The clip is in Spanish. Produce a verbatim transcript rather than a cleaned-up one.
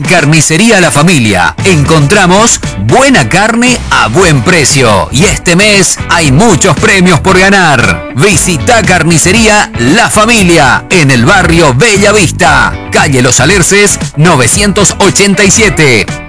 Carnicería La Familia. Encontramos buena carne a buen precio. Y este mes hay muchos premios por ganar. Visita Carnicería La Familia en el barrio Bella Vista, calle Los Alerces novecientos ochenta y siete.